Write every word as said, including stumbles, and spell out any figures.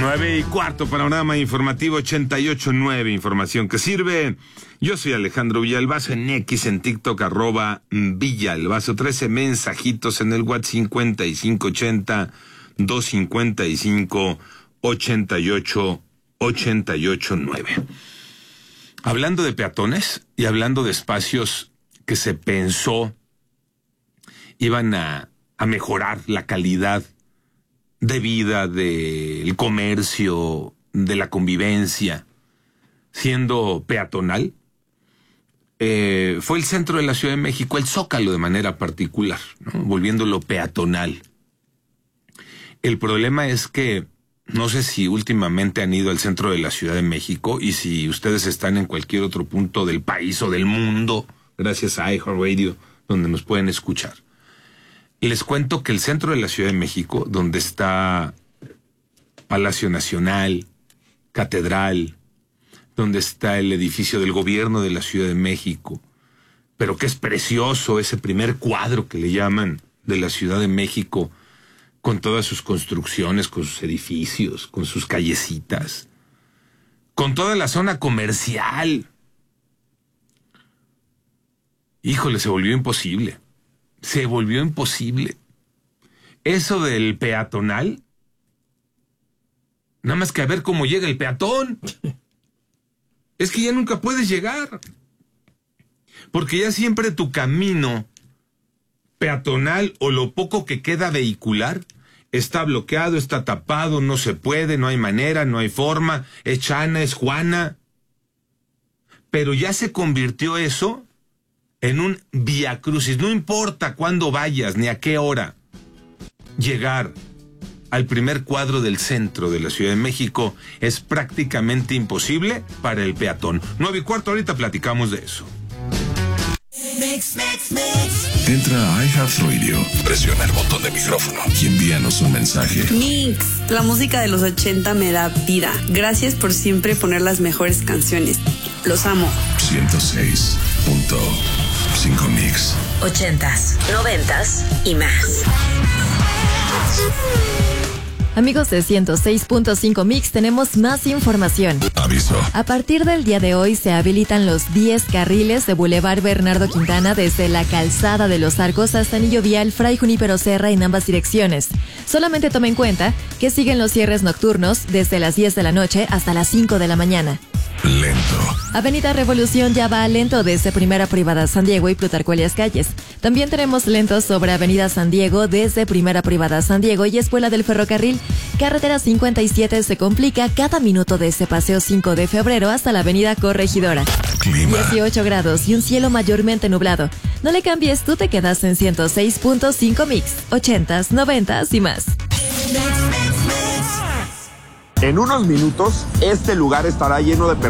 Nueve y cuarto, panorama informativo ochenta y ocho nueve, información que sirve. Yo soy Alejandro Villalbazo, en X, en TikTok, arroba Villalbazo. trece mensajitos en el WhatsApp cincuenta y cinco ochenta, doscientos cincuenta y cinco, ochenta y ocho, ochenta y ocho nueve. Hablando de peatones y hablando de espacios que se pensó iban a, a mejorar la calidad de vida, del comercio, de la convivencia, siendo peatonal, eh, fue el centro de la Ciudad de México, el Zócalo de manera particular, ¿no? Volviéndolo peatonal. El problema es que, no sé si últimamente han ido al centro de la Ciudad de México, y si ustedes están en cualquier otro punto del país o del mundo, gracias a iHeartRadio, donde nos pueden escuchar. Les cuento que el centro de la Ciudad de México, donde está Palacio Nacional, Catedral, donde está el edificio del gobierno de la Ciudad de México, pero que es precioso ese primer cuadro que le llaman de la Ciudad de México, con todas sus construcciones, con sus edificios, con sus callecitas, con toda la zona comercial. Híjole, se volvió imposible. Se volvió imposible. Eso del peatonal, nada más que a ver cómo llega el peatón. Es que ya nunca puedes llegar. Porque ya siempre tu camino peatonal o lo poco que queda vehicular está bloqueado, está tapado, no se puede, no hay manera, no hay forma, es Chana, es Juana. Pero ya se convirtió eso en un viacrucis. No importa cuándo vayas ni a qué hora, llegar al primer cuadro del centro de la Ciudad de México es prácticamente imposible para el peatón. Nueve y cuarto, ahorita platicamos de eso. Mix, mix, mix. Entra a iHeartRadio, presiona el botón de micrófono y envíanos un mensaje. Mix, la música de los ochenta me da vida. Gracias por siempre poner las mejores canciones. Los amo. ciento seis punto cinco Mix. Ochentas, noventas y más. Amigos de ciento seis punto cinco Mix, tenemos más información. Aviso. A partir del día de hoy se habilitan los diez carriles de Boulevard Bernardo Quintana desde la Calzada de los Arcos hasta Anillo Vial Fray Junípero Serra en ambas direcciones. Solamente tome en cuenta que siguen los cierres nocturnos desde las diez de la noche hasta las cinco de la mañana. Lento. Avenida Revolución ya va lento desde Primera Privada San Diego y Plutarco Elías Calles. También tenemos lentos sobre Avenida San Diego desde Primera Privada San Diego y Escuela del Ferrocarril. Carretera cincuenta y siete se complica cada minuto desde Paseo cinco de febrero hasta la Avenida Corregidora. Clima. dieciocho grados y un cielo mayormente nublado. No le cambies, tú te quedas en ciento seis punto cinco Mix. Ochentas, noventas y más. En unos minutos, este lugar estará lleno de personas.